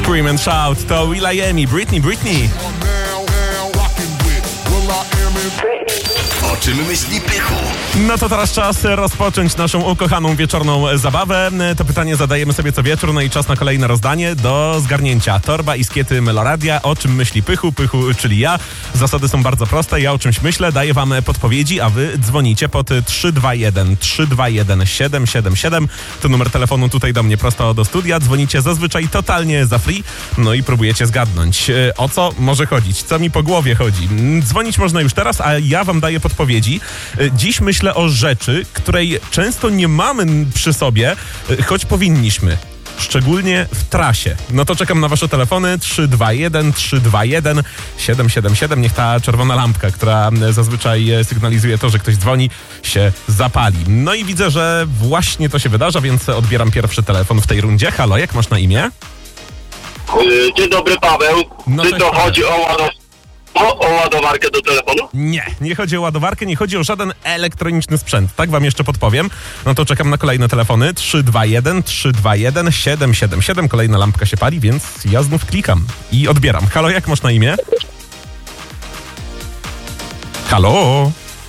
Scream and Shout to will.i.am, Britney. O czym myśli Pychu? No to teraz czas rozpocząć naszą ukochaną wieczorną zabawę. To pytanie zadajemy sobie co wieczór, no i czas na kolejne rozdanie do zgarnięcia. Torba i skiety Meloradia. O czym myśli Pychu, czyli ja. Zasady są bardzo proste. Ja o czymś myślę, daję wam podpowiedzi, a wy dzwonicie pod 321 777. To numer telefonu tutaj do mnie prosto do studia. Dzwonicie zazwyczaj totalnie za free. No i próbujecie zgadnąć, o co może chodzić, co mi po głowie chodzi. Dzwonić można już teraz, a ja wam daję podpowiedzi. Dziś myślę o rzeczy, której często nie mamy przy sobie, choć powinniśmy. Szczególnie w trasie. No to czekam na wasze telefony 321 777. Niech ta czerwona lampka, która zazwyczaj sygnalizuje to, że ktoś dzwoni, się zapali. No i widzę, że właśnie to się wydarza, więc odbieram pierwszy telefon w tej rundzie. Halo, jak masz na imię? Dzień dobry, Paweł. No Czy cześć, to Paweł. chodzi o ładowarkę do telefonu? Nie chodzi o ładowarkę, nie chodzi o żaden elektroniczny sprzęt. Tak wam jeszcze podpowiem. No to czekam na kolejne telefony. 321 777. Kolejna lampka się pali, więc ja znów klikam i odbieram. Halo, jak masz na imię? Halo?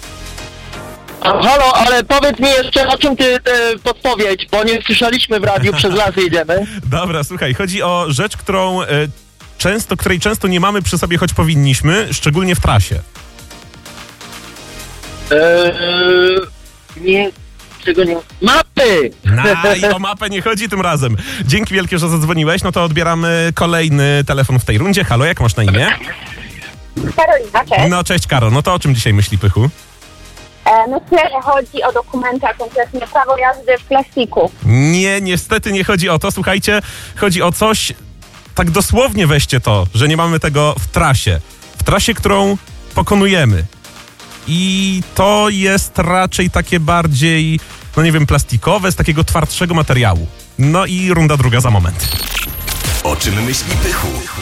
Halo, ale powiedz mi jeszcze, o czym ty podpowiedź, bo nie słyszeliśmy w radiu, przez lasy jedziemy. Dobra, słuchaj, chodzi o rzecz, której często nie mamy przy sobie, choć powinniśmy, szczególnie w trasie. Nie, czego nie... Mapy! I o mapę nie chodzi tym razem. Dzięki wielkie, że zadzwoniłeś. No to odbieramy kolejny telefon w tej rundzie. Halo, jak masz na imię? Karolina, cześć. No cześć, Karo. No to o czym dzisiaj myśli Pychu? No myślę, że chodzi o dokumenty, a konkretnie prawo jazdy w plastiku. Nie, niestety nie chodzi o to. Słuchajcie, chodzi o coś, tak dosłownie weźcie to, że nie mamy tego w trasie. W trasie, którą pokonujemy. I to jest raczej takie bardziej, no nie wiem, plastikowe, z takiego twardszego materiału. No i runda druga za moment. O czym myśli Pychu?